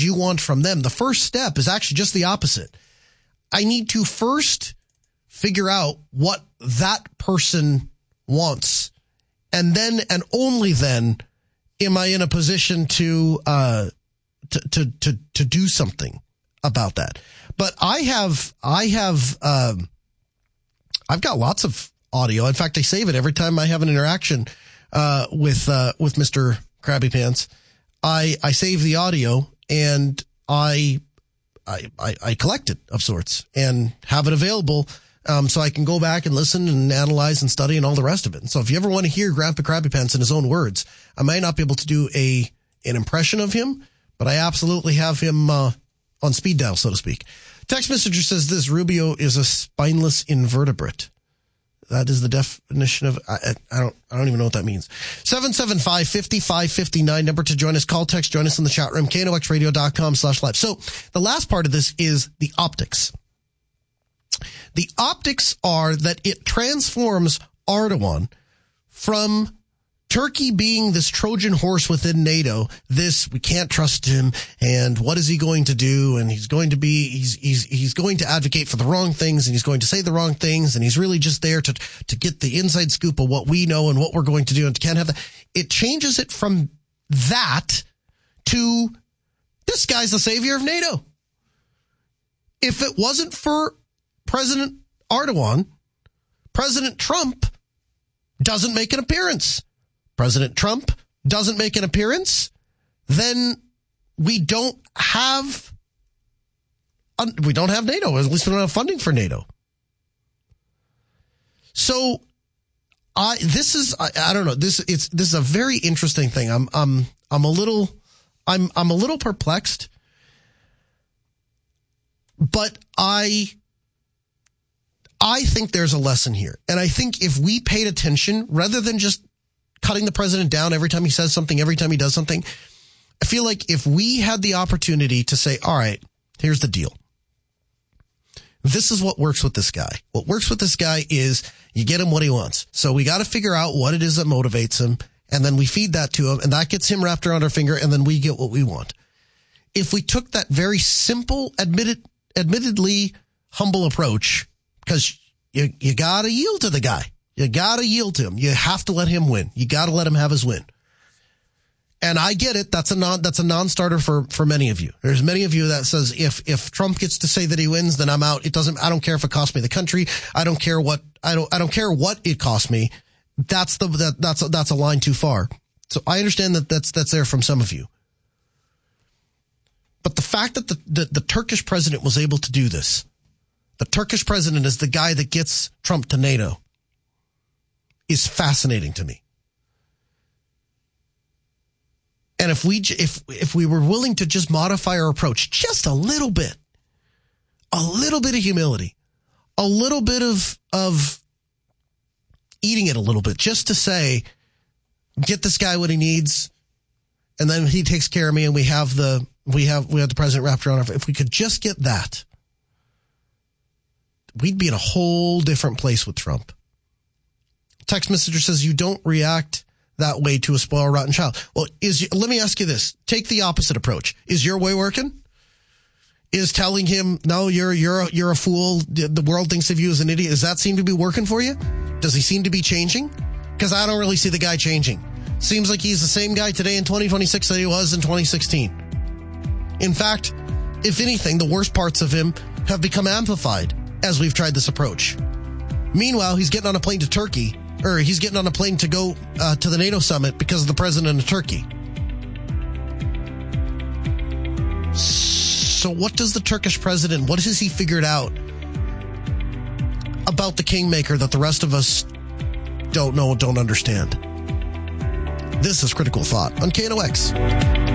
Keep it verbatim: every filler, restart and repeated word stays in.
you want from them, the first step is actually just the opposite. I need to first figure out what that person wants. And then, and only then, am I in a position to, uh, to, to, to, to do something about that. But I have, I have, um, I've got lots of audio. In fact, I save it every time I have an interaction, uh, with, uh, with Mister Krabby Pants. I, I save the audio and I, I, I, I collect it of sorts and have it available. Um, so I can go back and listen and analyze and study and all the rest of it. And so if you ever want to hear Grandpa Krabby Pants in his own words, I might not be able to do a, an impression of him, but I absolutely have him, uh, on speed dial, so to speak. Text messenger says this: Rubio is a spineless invertebrate. That is the definition of, I, I don't, I don't even know what that means. seven seven five, five five five nine, number to join us. Call, text, join us in the chat room, K N O X radio dot com slash live. So the last part of this is the optics. The optics are that it transforms Erdogan from Turkey being this Trojan horse within NATO, this, we can't trust him, and what is he going to do? And he's going to be, he's, he's, he's going to advocate for the wrong things, and he's going to say the wrong things, and he's really just there to, to get the inside scoop of what we know and what we're going to do, and can't have that. It changes it from that to, this guy's the savior of NATO. If it wasn't for President Erdogan, President Trump doesn't make an appearance. President Trump doesn't make an appearance, then we don't have, we don't have NATO. At least we don't have funding for NATO. So I, this is, I, I don't know, this, it's, this is a very interesting thing. I'm, I'm, I'm a little, I'm, I'm a little perplexed, but I, I think there's a lesson here. And I think if we paid attention, rather than just cutting the president down every time he says something, every time he does something, I feel like if we had the opportunity to say, all right, here's the deal. This is what works with this guy. What works with this guy is you get him what he wants. So we got to figure out what it is that motivates him. And then we feed that to him, and that gets him wrapped around our finger. And then we get what we want. If we took that very simple, admitted, admittedly humble approach, because you, you got to yield to the guy. You got to yield to him. You have to let him win. You got to let him have his win. And I get it. That's a non, that's a non-starter for, for many of you. There's many of you that says, if, if Trump gets to say that he wins, then I'm out. It doesn't, I don't care if it costs me the country. I don't care what, I don't, I don't care what it costs me. That's the, that, that's, a, that's a line too far. So I understand that that's, that's there from some of you. But the fact that the, the, the Turkish president was able to do this, the Turkish president is the guy that gets Trump to NATO, is fascinating to me. And if we, if, if we were willing to just modify our approach just a little bit, a little bit of humility, a little bit of, of eating it a little bit, just to say, get this guy what he needs, and then he takes care of me, and we have the, we have, we have the president wrapped around our, if we could just get that, we'd be in a whole different place with Trump. Text messenger says, you don't react that way to a spoiled, rotten child. Well, is, let me ask you this. Take the opposite approach. Is your way working? Is telling him, no, you're, you're, a, you're a fool. The world thinks of you as an idiot. Does that seem to be working for you? Does he seem to be changing? Because I don't really see the guy changing. Seems like he's the same guy today in twenty twenty-six that he was in twenty sixteen. In fact, if anything, the worst parts of him have become amplified as we've tried this approach. Meanwhile, he's getting on a plane to Turkey, or he's getting on a plane to go uh, to the NATO summit because of the president of Turkey. So what does the Turkish president, what has he figured out about the kingmaker that the rest of us don't know, don't understand? This is Critical Thought on K N O X.